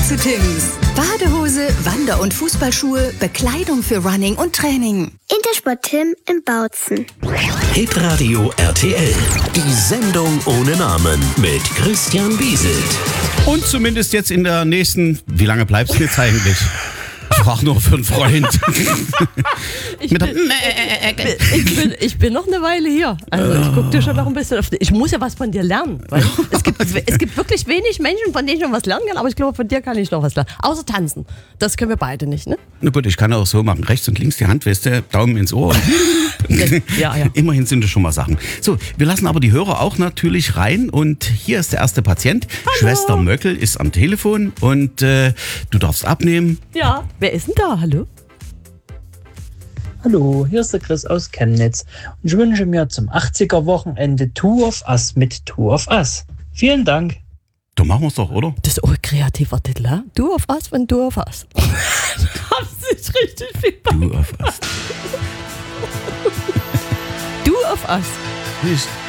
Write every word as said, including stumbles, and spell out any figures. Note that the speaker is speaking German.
zu Tims. Badehose, Wander- und Fußballschuhe, Bekleidung für Running und Training. Intersport Tim in Bautzen. Hitradio R T L. Die Sendung ohne Namen mit Christian Bieselt. Und zumindest jetzt in der nächsten... Wie lange bleibst du jetzt eigentlich? Ich frage nur für einen Freund. Ich bin, ich, bin, ich bin noch eine Weile hier. Also ich gucke dir schon noch ein bisschen auf die. Ich muss ja was von dir lernen. Weil es, gibt, es gibt wirklich wenig Menschen, von denen ich noch was lernen kann, aber ich glaube, von dir kann ich noch was lernen. Außer tanzen. Das können wir beide nicht, ne? Na gut, ich kann auch so machen. Rechts und links die Hand, weißt du, Daumen ins Ohr. Ja, ja. Immerhin sind es schon mal Sachen. So, wir lassen aber die Hörer auch natürlich rein. Und hier ist der erste Patient. Hallo. Schwester Möckel ist am Telefon und äh, du darfst abnehmen. Ja, wer ist denn da? Hallo? Hallo, hier ist der Chris aus Chemnitz und ich wünsche mir zum achtziger-Wochenende Two of Us mit Two of Us. Vielen Dank. Da machen wir es doch, oder? Das ist auch ein kreativer Titel, ha? Du auf Us, wenn du auf Us. Du hast nicht richtig viel bei. Du auf Us. Du auf Us. Nicht.